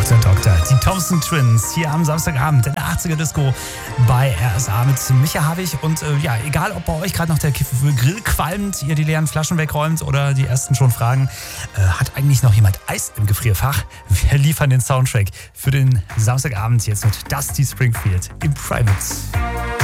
der Doktor. Die Thompson Twins hier am Samstagabend in der 80er Disco bei RSA mit Micha Havig. Und ja, egal ob bei euch gerade noch der Grill qualmt, ihr die leeren Flaschen wegräumt oder die ersten schon fragen, hat eigentlich noch jemand Eis im Gefrierfach? Wir liefern den Soundtrack für den Samstagabend jetzt mit Dusty Springfield im Private.